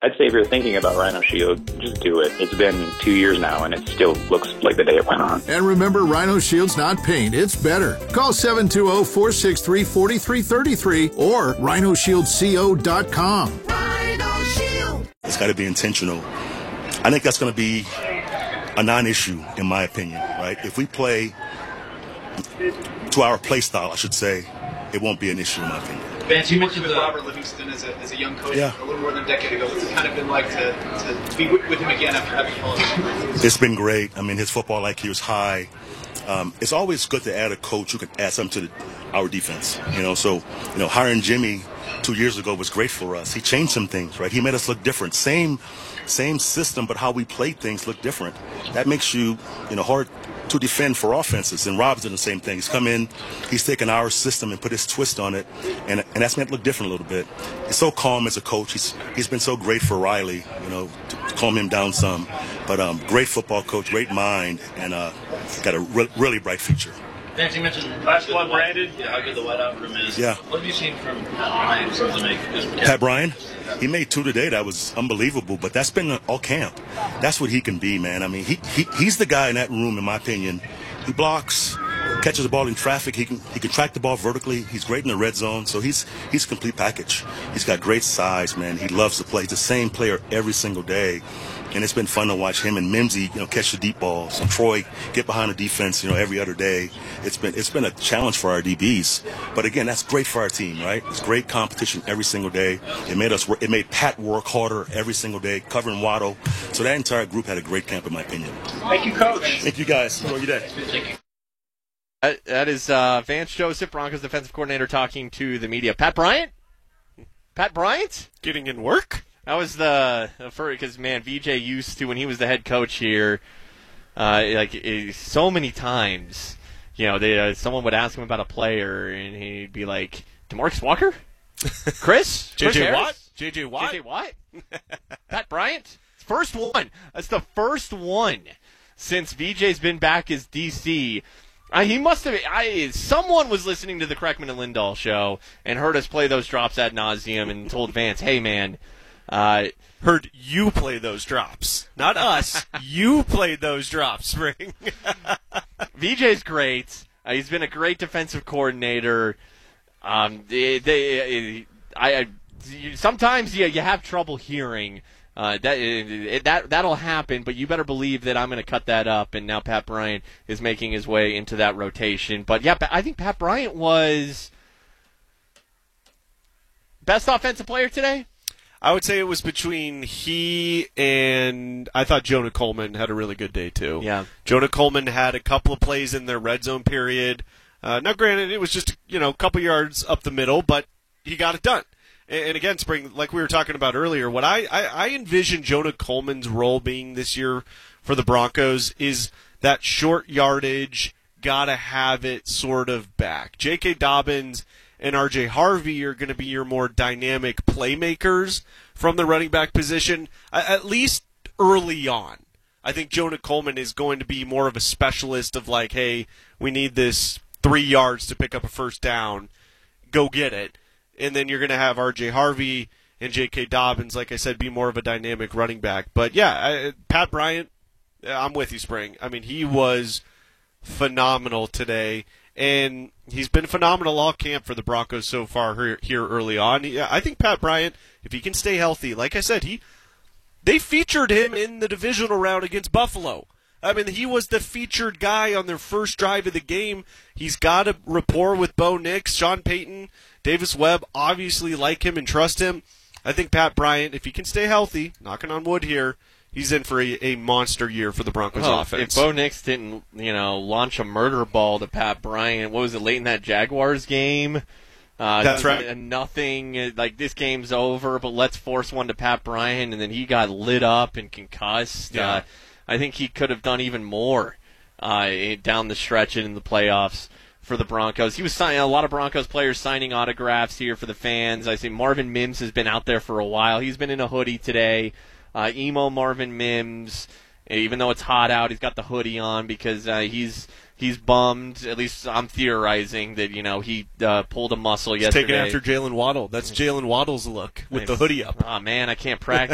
I'd say if you're thinking about Rhino Shield, just do it. It's been 2 years now, and it still looks like the day it went on. And remember, Rhino Shield's not paint, it's better. Call 720-463-4333 or rhinoshieldco.com. Rhino Shield. It's got to be intentional. I think that's going to be a non-issue, in my opinion, right? If we play to our play style, I should say, it won't be an issue, in my opinion. Vance, you mentioned with Robert Livingston as a young coach a little more than a decade ago. What's it kind of been like to be with him again after having followed him? It's been great. I mean, his football IQ is high. It's always good to add a coach who can add something to our defense. So hiring Jimmy 2 years ago was great for us. He changed some things, right? He made us look different. Same system, but how we play things look different. That makes you hard to defend for offenses. And Rob's doing the same thing. He's come in, he's taken our system and put his twist on it, and that's made it look different a little bit. He's so calm as a coach. He's been so great for Riley, to calm him down some. But great football coach, great mind, and got a really bright future. Vance, you mentioned last one, Brandon. Yeah, how good the wideout room is. Yeah. What have you seen from Pat Bryant to make this? Pat Bryant? He made 2 today. That was unbelievable. But that's been all camp. That's what he can be, man. I mean, he's the guy in that room, in my opinion. He blocks, catches the ball in traffic. He can track the ball vertically. He's great in the red zone. So he's a complete package. He's got great size, man. He loves to play. He's the same player every single day. And it's been fun to watch him and Mimsy, catch the deep balls. And Troy get behind the defense, every other day. It's been a challenge for our DBs. But again, that's great for our team, right? It's great competition every single day. It made Pat work harder every single day, covering Waddle. So that entire group had a great camp, in my opinion. Thank you, Coach. Thank you, guys. Enjoy your day. Thank you. That is Vance Joseph, Broncos defensive coordinator, talking to the media. Pat Bryant? Getting in work? That was because, man, VJ used to, when he was the head coach here, so many times, someone would ask him about a player, and he'd be like, DeMarcus Walker? Chris? J.J. Watt? J.J. Watt? J.J. Watt? Pat Bryant? First one. That's the first one since VJ's been back as DC. He must have. Someone was listening to the Kreckman and Lindahl show and heard us play those drops ad nauseum and told Vance, "Hey, man." Heard you play those drops, not us. You played those drops, Spring. VJ's great. He's been a great defensive coordinator. Sometimes you have trouble hearing. That'll happen, but you better believe that I'm going to cut that up, and now Pat Bryant is making his way into that rotation. But, yeah, I think Pat Bryant was best offensive player today? I would say it was between he and I thought Jonah Coleman had a really good day, too. Yeah. Jonah Coleman had a couple of plays in their red zone period. Now, granted, it was just, a couple yards up the middle, but he got it done. And again, Spring, like we were talking about earlier, what I envision Jonah Coleman's role being this year for the Broncos is that short yardage, gotta have it sort of back. J.K. Dobbins and R.J. Harvey are going to be your more dynamic playmakers from the running back position, at least early on. I think Jonah Coleman is going to be more of a specialist of like, hey, we need this 3 yards to pick up a first down, go get it. And then you're going to have R.J. Harvey and J.K. Dobbins, like I said, be more of a dynamic running back. But, yeah, Pat Bryant, I'm with you, Spring. I mean, he was phenomenal today. And he's been phenomenal all camp for the Broncos so far here early on. I think Pat Bryant, if he can stay healthy, like I said, they featured him in the divisional round against Buffalo. I mean, he was the featured guy on their first drive of the game. He's got a rapport with Bo Nix, Sean Payton, Davis Webb obviously like him and trust him. I think Pat Bryant, if he can stay healthy, knocking on wood here, he's in for a monster year for the Broncos offense. If Bo Nix didn't, launch a murder ball to Pat Bryant, what was it, late in that Jaguars game? That's right. Nothing, like this game's over, but let's force one to Pat Bryant, and then he got lit up and concussed. Yeah. I think he could have done even more down the stretch and in the playoffs for the Broncos. He was signing a lot of Broncos players signing autographs here for the fans. I see Marvin Mims has been out there for a while. He's been in a hoodie today. Emo Marvin Mims, even though it's hot out, he's got the hoodie on because he's bummed. At least I'm theorizing that he pulled a muscle yesterday. Taking after Jalen Waddle. That's Jalen Waddle's look with the hoodie up. Oh man, I can't practice.